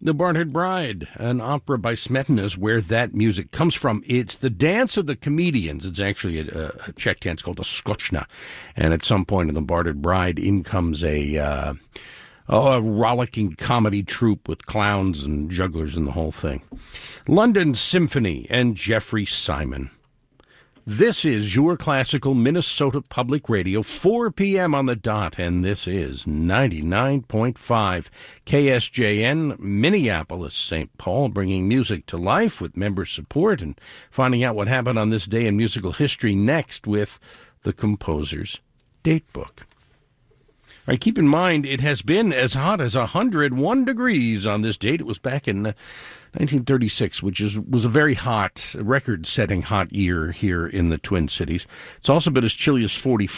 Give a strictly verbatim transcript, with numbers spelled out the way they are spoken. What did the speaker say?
The Barnard Bride, an opera by Smetana, is where that music comes from. It's the dance of the comedians. It's actually a, a Czech dance called a skočna. And at some point in The Barnard Bride, in comes a, uh, oh, a rollicking comedy troupe with clowns and jugglers and the whole thing. London Symphony and Jeffrey Simon. This is your classical Minnesota Public Radio, four p.m. on the dot, and this is ninety-nine point five K S J N, Minneapolis, Saint Paul, bringing music to life with member support and finding out what happened on this day in musical history next with the composer's datebook. All right, keep in mind, it has been as hot as one hundred one degrees on this date. It was back in uh, nineteen thirty-six, which is was a very hot, record-setting hot year here in the Twin Cities. It's also been as chilly as forty-four.